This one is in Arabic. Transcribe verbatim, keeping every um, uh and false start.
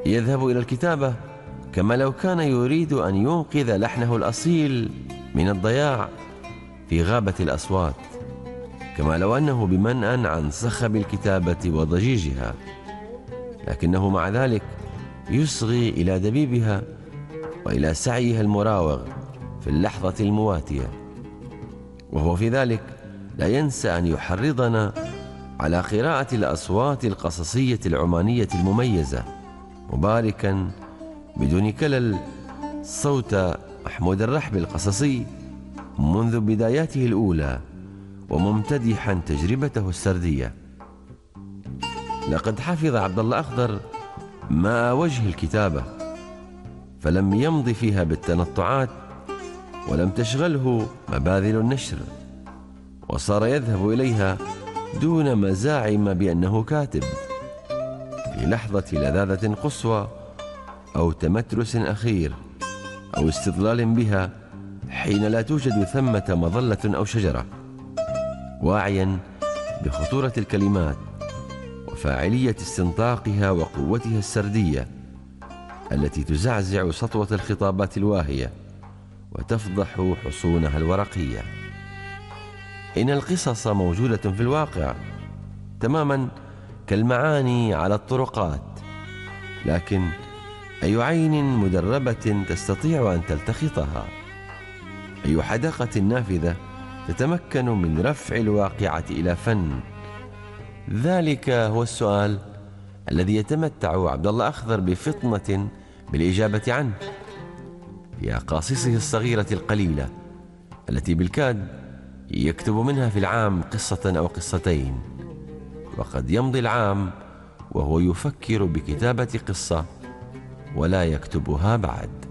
يذهب إلى الكتابة كما لو كان يريد أن ينقذ لحنه الأصيل من الضياع في غابة الأصوات، كما لو أنه بمنأى عن صخب الكتابة وضجيجها، لكنه مع ذلك يصغي إلى دبيبها وإلى سعيها المراوغ في اللحظة المواتية، وهو في ذلك لا ينسى أن يحرضنا على قراءة الأصوات القصصية العمانية المميزة، مباركا بدون كلل صوت محمود الرحب القصصي منذ بداياته الأولى، وممتدحا تجربته السردية. لقد حفظ عبد الله أخضر ماء وجه الكتابة، فلم يمض فيها بالتنطعات، ولم تشغله مباذل النشر، وصار يذهب إليها دون مزاعم بأنه كاتب، في لحظة لذاذة قصوى أو تمترس أخير أو استظلال بها حين لا توجد ثمة مظلة أو شجرة، واعيا بخطورة الكلمات وفاعلية استنطاقها وقوتها السردية التي تزعزع سطوة الخطابات الواهية وتفضح حصونها الورقية. إن القصص موجودة في الواقع تماما كالمعاني على الطرقات، لكن أي عين مدربة تستطيع أن تلتقطها؟ أي حدقة نافذة تتمكن من رفع الواقعة إلى فن؟ ذلك هو السؤال الذي يتمتع عبد الله أخضر بفطنة بالإجابة عنه في أقاصيصه الصغيرة القليلة التي بالكاد يكتب منها في العام قصة أو قصتين، وقد يمضي العام وهو يفكر بكتابة قصة ولا يكتبها بعد.